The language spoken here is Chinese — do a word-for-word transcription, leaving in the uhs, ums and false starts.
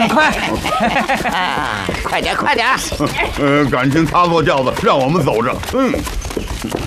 快快！ 快点快点！ 呃，感情擦错轿子，让我们走着。嗯。